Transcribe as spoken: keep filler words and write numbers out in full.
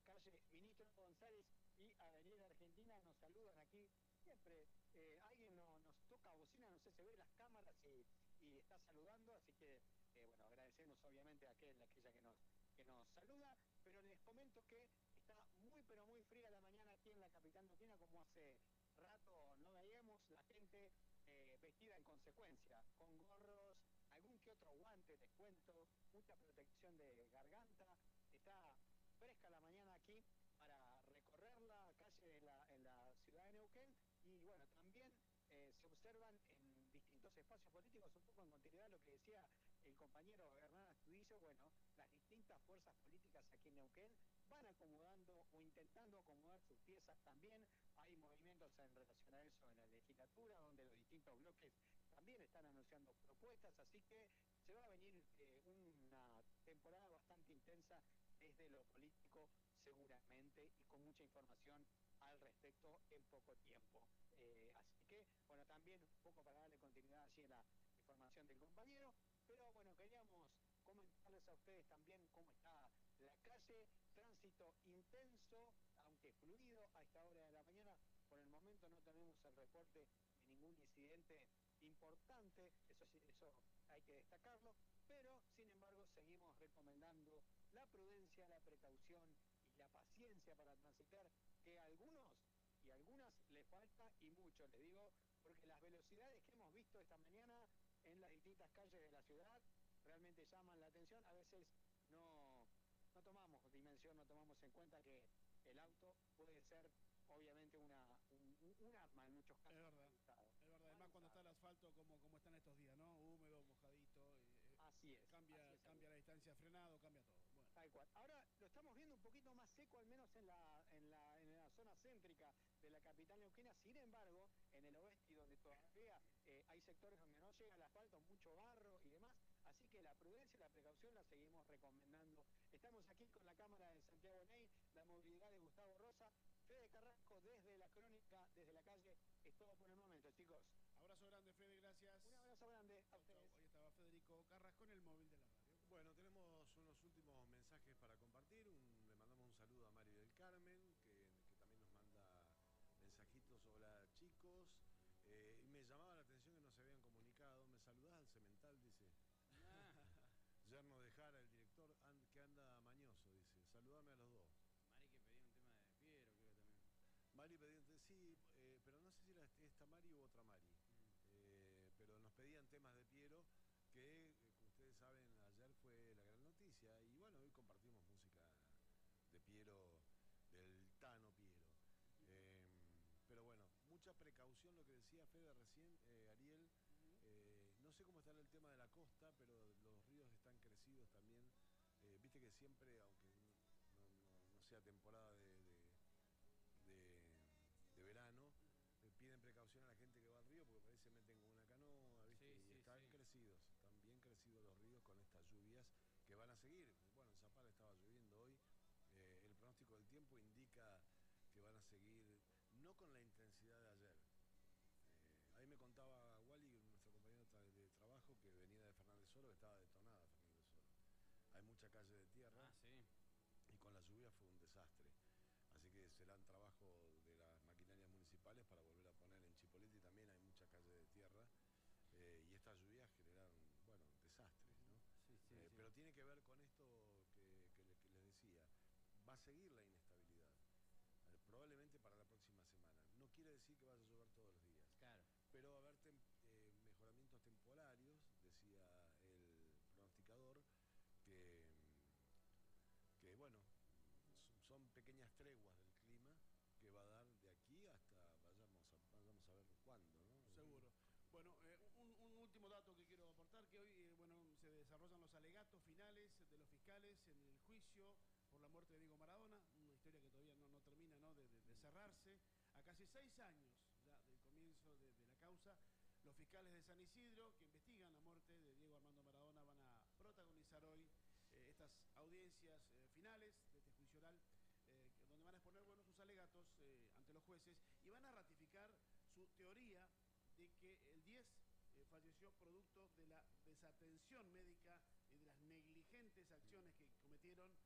calle Ministro González y Avenida Argentina nos saludan aquí. Siempre eh, alguien no, nos toca bocina, no sé, se ve las cámaras y, y está saludando, así que eh, bueno, agradecemos obviamente a aquel, a aquella que nos, que nos saluda, pero les comento que está muy pero muy fría la mañana aquí en la capital neuquina, como hace rato no veíamos, la gente eh, vestida en consecuencia, con gorros, algún que otro guante, les cuento, mucha protección de garganta, está fresca la mañana aquí para recorrer la calle en la, en la ciudad de Neuquén y bueno, también eh, se observan en distintos espacios políticos, un poco en continuidad a lo que decía el compañero Hernán Astudillo, bueno, las distintas fuerzas políticas aquí en Neuquén van acomodando o intentando acomodar sus piezas también. Hay movimientos en relación a eso en la legislatura, donde los distintos bloques también están anunciando propuestas, así que se va a venir eh, una temporada bastante intensa desde lo político seguramente y con mucha información al respecto en poco tiempo. Eh, así que, bueno, también un poco para darle continuidad allí en la información del compañero, pero bueno, queríamos comentarles a ustedes también cómo está la calle, tránsito intenso, aunque fluido a esta hora de la mañana. Por el momento no tenemos el reporte de ningún incidente importante, eso sí, eso hay que destacarlo, pero sin embargo seguimos recomendando la prudencia, la precaución y la paciencia para transitar, que a algunos y a algunas les falta y mucho, les digo, porque las velocidades que hemos visto esta mañana en las distintas calles de la ciudad realmente llaman la atención. A veces no, no tomamos dimensión, no tomamos en cuenta que el auto puede ser obviamente una, un, un arma en muchos casos. Es verdad, es verdad. Además cuando está el asfalto como, como están estos días, ¿no? Húmedo, mojadito. Eh, así es. Cambia, así es, cambia la distancia frenado, cambia todo. Bueno. Tal cual. Ahora lo estamos viendo un poquito más seco, al menos en la, en la, en la zona céntrica de la capital neuquina. Sin embargo, en el oeste, donde todavía eh, hay sectores donde no llega el asfalto, mucho barro y demás. Así que la prudencia y la precaución la seguimos recomendando. Estamos aquí con la cámara de Santiago Ney, la movilidad de Gustavo Rosa. Fede Carrasco desde la crónica, desde la calle. Es todo por el momento, chicos. Abrazo grande, Fede, gracias. Un abrazo grande a chau, ustedes. chau. Ahí estaba Federico Carrasco en el móvil de la radio. Bueno, tenemos unos últimos mensajes para compartir. Un, le mandamos un saludo a Mario del Carmen, que, que también nos manda mensajitos. Hola, chicos. Eh, y me llamaba la atención que no se habían comunicado. ¿Me saludás al cemental? Dice. Yerno de Jara, el director, and, que anda mañoso, dice. Saludame a los dos. Mari que pedía un tema de Piero, creo también. Mari pedía un tema, sí, eh, pero no sé si era esta Mari u otra Mari. Mm. Eh, pero nos pedían temas de Piero, que, como ustedes saben, ayer fue la gran noticia. Y bueno, hoy compartimos música de Piero, del Tano Piero. Eh, pero bueno, mucha precaución, lo que decía Fede recién, eh, Ariel. Eh, no sé cómo está el tema de la costa, pero los ríos están crecidos también. Eh, viste que siempre, aunque no, no, no sea temporada de, de, de, de verano, eh, piden precaución a la gente que va al río porque por ahí se meten con una canoa, ¿viste? Sí, y sí, están sí. crecidos, están bien crecidos los ríos con estas lluvias que van a seguir. Bueno, en Zapala estaba lloviendo hoy. Eh, el pronóstico del tiempo indica que van a seguir, no con la intensidad de ayer. Ahí me contaba Wally, nuestro compañero de trabajo, que venía de Fernández Oro, que estaba detonada Fernández Oro. Hay mucha calle de tierra. Ah, sí. Y con la lluvia fue un desastre. Así que serán trabajo de las maquinarias municipales para volver a poner en Chipoleti. También hay mucha calle de tierra. Eh, y estas lluvias generan, bueno, desastres, ¿no? Sí, sí, eh, sí. Pero tiene que ver con esto que, que, que les decía. Va a seguir la inestabilidad. Probablemente para la próxima semana. No quiere decir que vaya a llover todos los días. Claro. Pero va a haber tem eh, mejoramientos temporarios, decía el pronosticador, que, que bueno, son pequeñas treguas del clima que va a dar de aquí hasta vayamos a, vayamos a ver cuándo, ¿no? Seguro. Bueno, eh, un, un último dato que quiero aportar, que hoy eh, bueno, se desarrollan los alegatos finales de los fiscales en el juicio por la muerte de Diego Maradona, una historia que todavía no, no termina, ¿no? De, de, de cerrarse. A casi seis años ya del comienzo de, de la causa, los fiscales de San Isidro, que investigan la muerte de Diego Armando Maradona, van a protagonizar hoy eh, estas audiencias eh, finales de este juicio oral, eh, donde van a exponer bueno, sus alegatos eh, ante los jueces y van a ratificar su teoría de que el diez eh, falleció producto de la desatención médica y de las negligentes acciones que cometieron